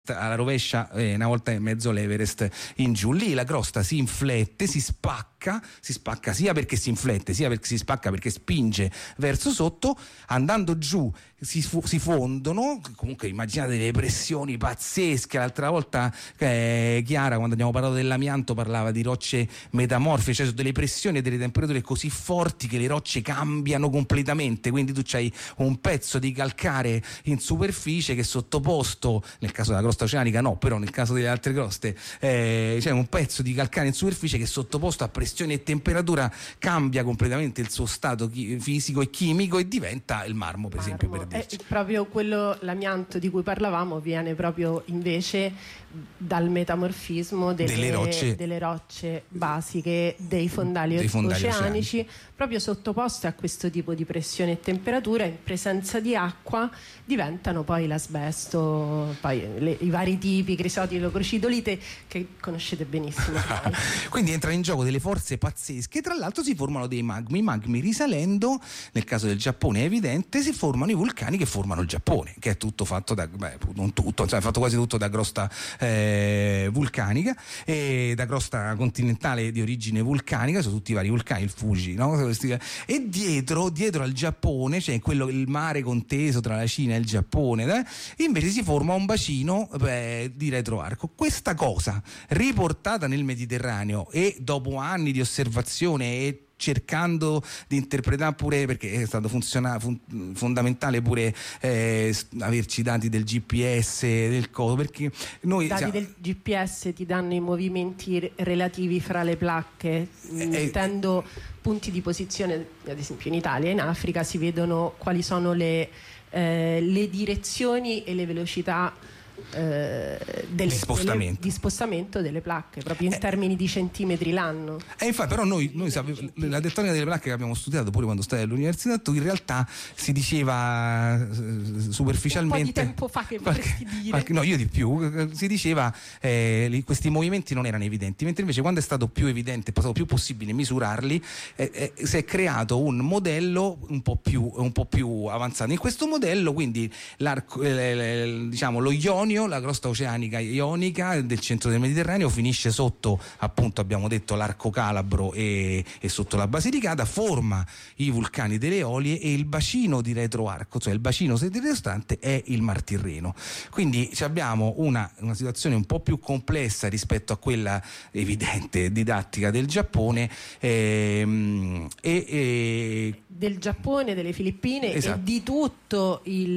alla rovescia, una volta e mezzo l'Everest in giù. Lì la crosta si inflette, si spacca sia perché si inflette sia perché si spacca, perché spinge verso sotto. Andando giù si fondono. Comunque immaginate delle pressioni pazzesche. L'altra volta Chiara, quando abbiamo parlato dell'amianto, parlava di rocce metamorfe, cioè delle pressioni e delle temperature così forti che le rocce cambiano completamente, quindi tu c'hai un pezzo di calcare in superficie che è sottoposto, nel caso della crosta oceanica no, però nel caso delle altre croste c'è un pezzo di calcare in superficie che è sottoposto a pressione e temperatura, cambia completamente il suo stato fisico e chimico e diventa il marmo, per esempio, per dirci. Proprio quello, l'amianto di cui parlavamo, viene proprio invece dal metamorfismo delle rocce basiche dei fondali oceanici, proprio sottoposte a questo tipo di pressione e temperatura, in presenza di acqua diventano poi l'asbesto, poi i vari tipi, crisotilo, crocidolite, che conoscete benissimo. Quindi entrano in gioco delle forze pazzesche. Tra l'altro si formano dei magmi. I magmi, risalendo, nel caso del Giappone è evidente, si formano i vulcani che formano il Giappone, che è tutto fatto da, non tutto, cioè fatto quasi tutto da crosta vulcanica, e da crosta continentale di origine vulcanica, sono tutti i vari vulcani, il Fuji, no? E dietro al Giappone c'è il mare conteso tra la Cina e il Giappone, invece si forma un bacino di retroarco. Questa cosa riportata nel Mediterraneo, e dopo anni di osservazione e cercando di interpretare pure, perché è stato fondamentale pure averci dati del GPS, del coso, perché noi del GPS ti danno i movimenti relativi fra le placche, mettendo punti di posizione. Ad esempio in Italia e in Africa si vedono quali sono le direzioni e le velocità di spostamento delle placche, proprio in termini di centimetri l'anno. Infatti, però noi la tettonica delle placche che abbiamo studiato pure quando stai all'università, tu in realtà si diceva superficialmente un po' di tempo fa, che vorresti dire. No, io di più, si diceva questi movimenti non erano evidenti, mentre invece quando è stato più evidente, è stato più possibile misurarli, si è creato un modello un po' più avanzato. In questo modello, quindi diciamo lo Ionio, la crosta oceanica ionica del centro del Mediterraneo, finisce sotto, appunto abbiamo detto, l'arco calabro e sotto la Basilicata, forma i vulcani delle Eolie, e il bacino di retroarco, cioè il bacino sottostante, è il Mar Tirreno. Quindi abbiamo una situazione un po' più complessa rispetto a quella evidente didattica del Giappone del Giappone, delle Filippine, esatto, e di tutto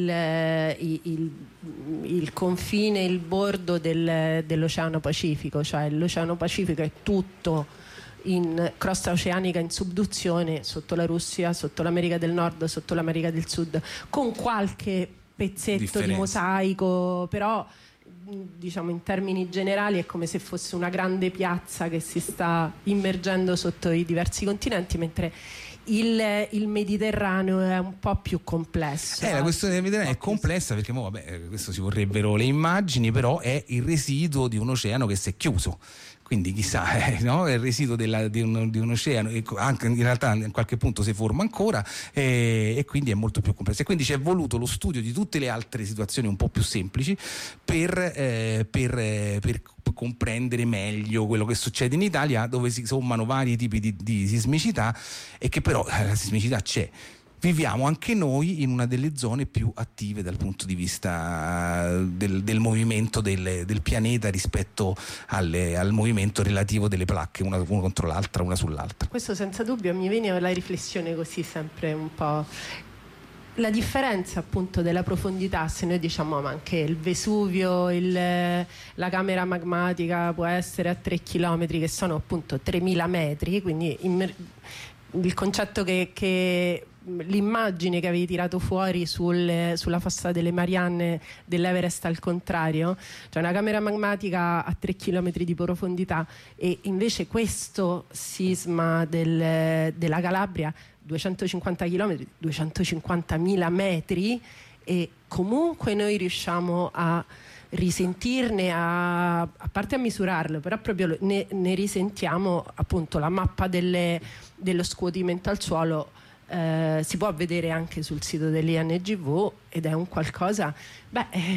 il confine, il bordo dell'Oceano Pacifico, cioè l'Oceano Pacifico è tutto in crosta oceanica in subduzione, sotto la Russia, sotto l'America del Nord, sotto l'America del Sud, con qualche pezzetto di mosaico, però diciamo in termini generali è come se fosse una grande piazza che si sta immergendo sotto i diversi continenti, mentre il Mediterraneo è un po' più complesso. La questione del Mediterraneo è complessa perché questo ci vorrebbero le immagini, però è il residuo di un oceano che si è chiuso. Quindi chissà, no? È il residuo di un oceano, anche in realtà in qualche punto si forma ancora, e quindi è molto più complesso. E quindi ci è voluto lo studio di tutte le altre situazioni un po' più semplici per comprendere meglio quello che succede in Italia, dove si sommano vari tipi di sismicità, e che però la sismicità c'è. Viviamo anche noi in una delle zone più attive dal punto di vista del movimento del pianeta rispetto al movimento relativo delle placche, una contro l'altra, una sull'altra. Questo senza dubbio mi viene la riflessione così sempre un po'. La differenza appunto della profondità, se noi diciamo ma anche il Vesuvio, la camera magmatica può essere a 3 km, che sono appunto 3000 metri, quindi il concetto che l'immagine che avevi tirato fuori sulla fossa delle Marianne dell'Everest al contrario, cioè una camera magmatica a 3 km di profondità, e invece questo sisma della Calabria 250 km, 250.000 metri, e comunque noi riusciamo a risentirne, a parte a misurarlo, però proprio ne risentiamo appunto la mappa dello scuotimento al suolo. Si può vedere anche sul sito dell'INGV, ed è un qualcosa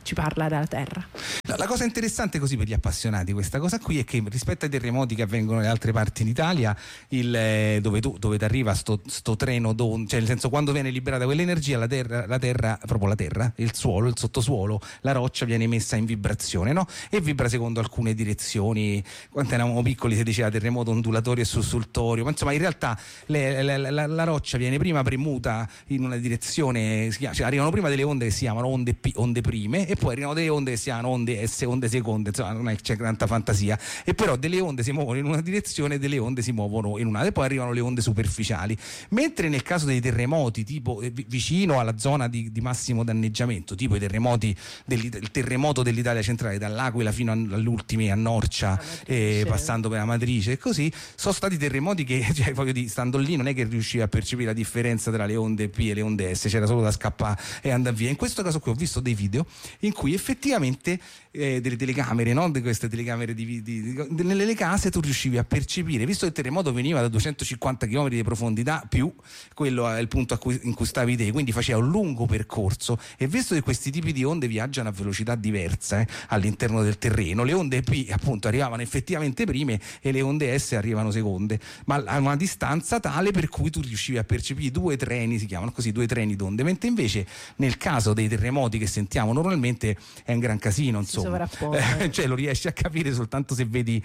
ci parla della Terra. No, la cosa interessante così per gli appassionati questa cosa qui è che rispetto ai terremoti che avvengono nelle altre parti d'Italia, dove ti arriva sto treno d'onde, cioè nel senso quando viene liberata quell'energia la terra, proprio la terra, il suolo, il sottosuolo, la roccia viene messa in vibrazione, no? E vibra secondo alcune direzioni. Quando eravamo piccoli si diceva terremoto ondulatorio e sussultorio, ma insomma in realtà la roccia viene prima premuta in una direzione, cioè arrivano prima delle onde che si chiamano onde prime, e poi arrivano delle onde che si chiamano onde S, onde seconde, insomma non è che c'è tanta fantasia, e però delle onde si muovono in una direzione e delle onde si muovono in un'altra, e poi arrivano le onde superficiali. Mentre nel caso dei terremoti tipo vicino alla zona di massimo danneggiamento, tipo i terremoti il terremoto dell'Italia centrale, dall'Aquila fino agli ultimi a Norcia, passando per la Matrice e così, sono stati terremoti che, cioè, voglio dire, stando lì non è che riuscivi a percepire la differenza tra le onde P e le onde S, c'era solo da scappare e andare via. In questo caso qui ho visto dei video in cui effettivamente delle telecamere, no? Di queste telecamere nelle case tu riuscivi a percepire, visto che il terremoto veniva da 250 km di profondità più quello è il punto in cui stavi te, quindi faceva un lungo percorso, e visto che questi tipi di onde viaggiano a velocità diverse all'interno del terreno, le onde P appunto arrivavano effettivamente prime e le onde S arrivano seconde, ma a una distanza tale per cui tu riuscivi a percepire due treni, si chiamano così, due treni d'onde, mentre invece nel caso dei terremoti che sentiamo normalmente è un gran casino, insomma. Cioè lo riesci a capire soltanto se vedi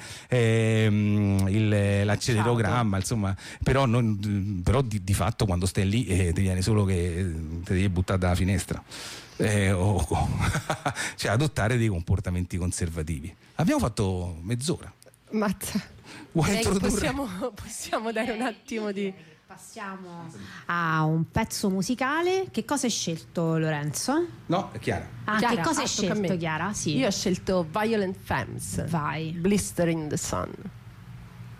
l'accelerogramma, insomma, però di fatto quando stai lì ti viene solo che ti devi buttare dalla finestra. Cioè adottare dei comportamenti conservativi. Abbiamo fatto mezz'ora. Mazza, possiamo dare un attimo di... Passiamo a un pezzo musicale. Che cosa hai scelto, Lorenzo? No, è Chiara. Chiara, che cosa hai scelto, Chiara? Sì. Io ho scelto Violent Femmes. Vai. Blister in the Sun.